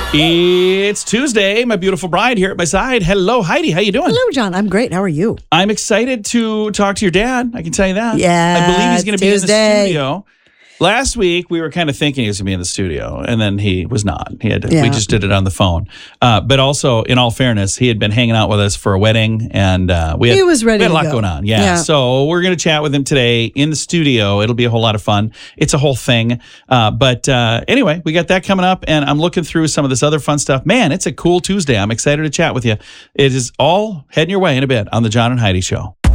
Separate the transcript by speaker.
Speaker 1: It's Tuesday. My beautiful bride here at my side. Hello, Heidi. How you doing?
Speaker 2: Hello, John. I'm great. How are you?
Speaker 1: I'm excited to talk to your dad. I can tell you that.
Speaker 2: Yeah,
Speaker 1: I believe he's going to be in the
Speaker 2: Tuesday.
Speaker 1: studio. Last week, we were kind of thinking he was going to be in the studio, and then he was not. We just did it on the phone. But also, in all fairness, he had been hanging out with us for a wedding, and
Speaker 2: He was ready
Speaker 1: we had a
Speaker 2: to
Speaker 1: lot
Speaker 2: go.
Speaker 1: going on. Yeah. So we're going to chat with him today in the studio. It'll be a whole lot of fun. It's a whole thing. But anyway, we got that coming up, and I'm looking through some of this other fun stuff. Man, it's a cool Tuesday. I'm excited to chat with you. It is all heading your way in a bit on the John and Heidi Show.